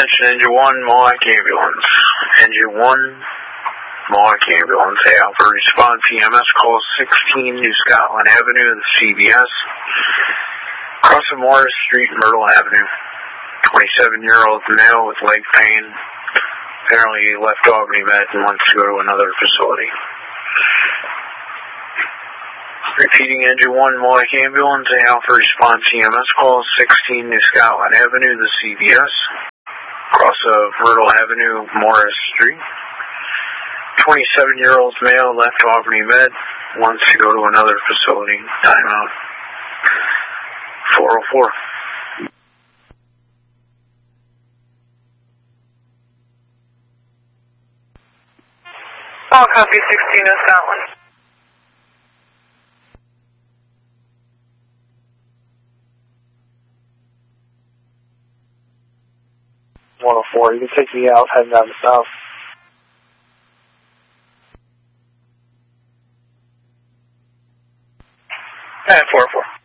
Attention Engine 1, Mohawk Ambulance. Engine 1, Mohawk Ambulance. Hey, Alpha response. EMS call 16 New Scotland Avenue, the CVS. Crossing Morris Street, Myrtle Avenue. 27-year-old male with leg pain. Apparently he left Albany Med and wants to go to another facility. Repeating Engine 1, Mohawk Ambulance. Hey, Alpha response. EMS call 16 New Scotland Avenue, the CVS. Cross of Myrtle Avenue, Morris Street. 27-year-old male left Albany Med, wants to go to another facility. Timeout. 404. All copy 16 in Scotland. 104. You can take me out, heading down the south. And 404.